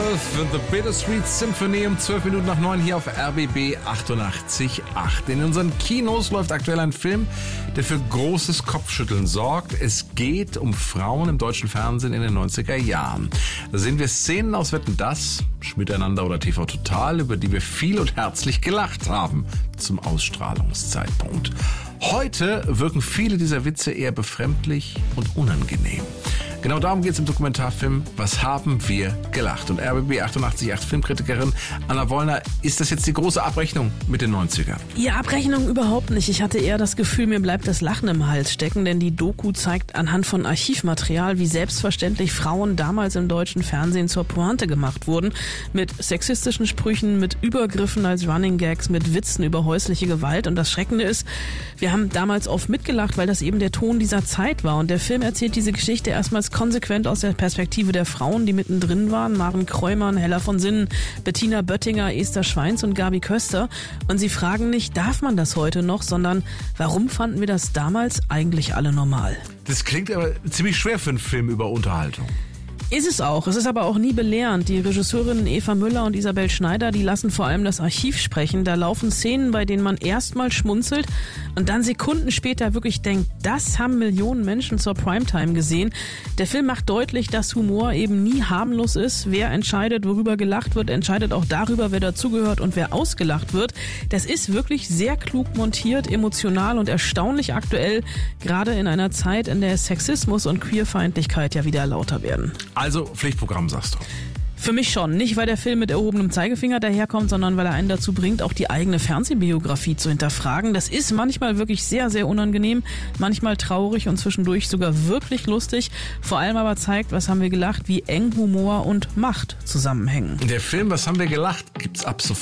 The Bittersweet Symphony um 12 Minuten nach 9 hier auf RBB 88.8. In unseren Kinos läuft aktuell ein Film, der für großes Kopfschütteln sorgt. Es geht um Frauen im deutschen Fernsehen in den 90er Jahren. Da sehen wir Szenen aus Wetten, dass, Miteinander oder TV Total, über die wir viel und herzlich gelacht haben zum Ausstrahlungszeitpunkt. Heute wirken viele dieser Witze eher befremdlich und unangenehm. Genau darum geht es im Dokumentarfilm Was haben wir gelacht? Und RBB 88.8 Filmkritikerin Anna Wollner, ist das jetzt die große Abrechnung mit den 90ern? Ja, Abrechnung überhaupt nicht. Ich hatte eher das Gefühl, mir bleibt das Lachen im Hals stecken, denn die Doku zeigt anhand von Archivmaterial, wie selbstverständlich Frauen damals im deutschen Fernsehen zur Pointe gemacht wurden. Mit sexistischen Sprüchen, mit Übergriffen als Running Gags, mit Witzen über häusliche Gewalt. Und das Schreckende ist, wir haben damals oft mitgelacht, weil das eben der Ton dieser Zeit war. Und der Film erzählt diese Geschichte erstmals konsequent aus der Perspektive der Frauen, die mittendrin waren. Maren Kreumann, Hella von Sinnen, Bettina Böttinger, Esther Schweins und Gabi Köster. Und sie fragen nicht, darf man das heute noch, sondern warum fanden wir das damals eigentlich alle normal? Das klingt aber ziemlich schwer für einen Film über Unterhaltung. Ist es auch. Es ist aber auch nie belehrend. Die Regisseurinnen Eva Müller und Isabel Schneider, die lassen vor allem das Archiv sprechen. Da laufen Szenen, bei denen man erstmal schmunzelt und dann Sekunden später wirklich denkt, das haben Millionen Menschen zur Primetime gesehen. Der Film macht deutlich, dass Humor eben nie harmlos ist. Wer entscheidet, worüber gelacht wird, entscheidet auch darüber, wer dazugehört und wer ausgelacht wird. Das ist wirklich sehr klug montiert, emotional und erstaunlich aktuell, gerade in einer Zeit, in der Sexismus und Queerfeindlichkeit ja wieder lauter werden. Also Pflichtprogramm, sagst du? Für mich schon. Nicht, weil der Film mit erhobenem Zeigefinger daherkommt, sondern weil er einen dazu bringt, auch die eigene Fernsehbiografie zu hinterfragen. Das ist manchmal wirklich sehr, sehr unangenehm, manchmal traurig und zwischendurch sogar wirklich lustig. Vor allem aber zeigt, was haben wir gelacht, wie eng Humor und Macht zusammenhängen. Der Film Was haben wir gelacht gibt's ab sofort